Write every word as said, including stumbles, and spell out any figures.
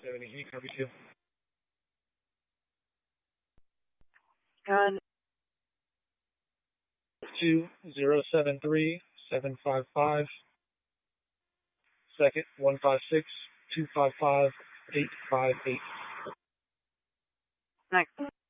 seventy-eight, copy two. Gun. Two zero seven three seven five five. Second one five six two five five eight five eight. Next.